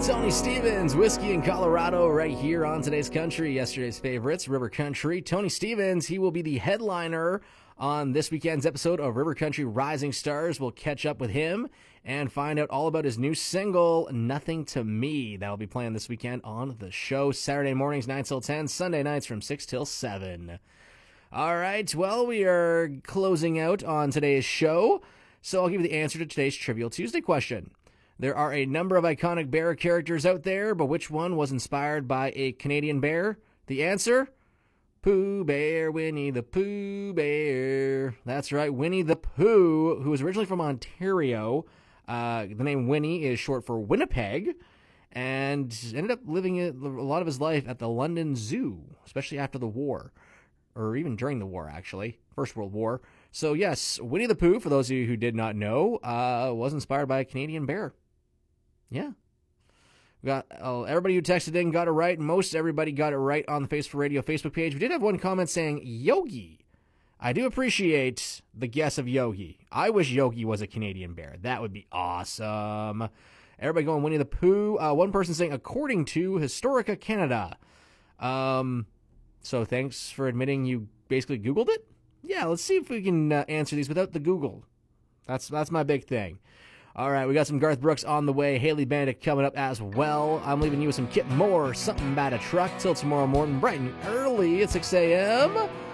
Tony Stevens, Whiskey in Colorado, right here on Today's Country, yesterday's favorites, River Country. Tony Stevens, he will be the headliner on this weekend's episode of River Country Rising Stars. We'll catch up with him and find out all about his new single, Nothing to Me. That'll be playing this weekend on the show, Saturday mornings 9 till 10, Sunday nights from 6 till 7. All right, well, we are closing out on today's show, so I'll give you the answer to today's Trivial Tuesday question. There are a number of iconic bear characters out there, but which one was inspired by a Canadian bear? The answer? Pooh Bear, Winnie the Pooh Bear. That's right, Winnie the Pooh, who was originally from Ontario. The name Winnie is short for Winnipeg, and ended up living a lot of his life at the London Zoo, especially after the war, or even during the war, actually, First World War. So yes, Winnie the Pooh, for those of you who did not know, was inspired by a Canadian bear. Yeah. We got everybody who texted in got it right. Most everybody got it right on the Face for Radio Facebook page. We did have one comment saying Yogi. I do appreciate the guess of Yogi. I wish Yogi was a Canadian bear. That would be awesome. Everybody going Winnie the Pooh. One person saying according to Historica Canada. So thanks for admitting you basically Googled it. Yeah, let's see if we can answer these without the Google. That's my big thing. All right, we got some Garth Brooks on the way. Haley Bandit coming up as well. I'm leaving you with some Kip Moore, Something About a Truck, till tomorrow morning, bright and early at 6 a.m.